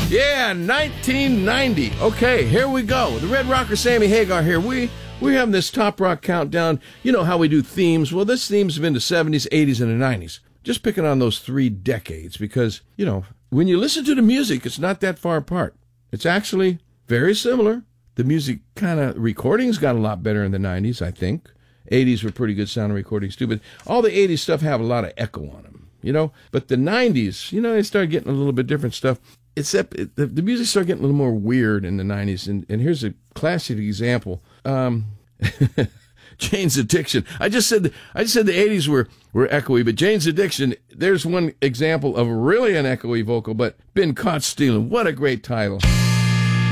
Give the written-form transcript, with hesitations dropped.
Yeah, 1990. Okay, here we go. The Red Rocker Sammy Hagar here. We're having this Top Rock countdown. You know how we do themes. Well, this theme's been the 70s, 80s, and the 90s. Just picking on those 3 decades because, you know, when you listen to the music, it's not that far apart. It's actually very similar. The music recordings got a lot better in the 90s, I think. 80s were pretty good sounding recordings too, but all the 80s stuff have a lot of echo on them, you know. But the 90s, you know, they started getting a little bit different stuff. Except the music started getting a little more weird in the 90s. And here's a classic example. Jane's Addiction. I just said the 80s were echoey, but Jane's Addiction, there's one example of really an echoey vocal, but Been Caught Stealing. What a great title.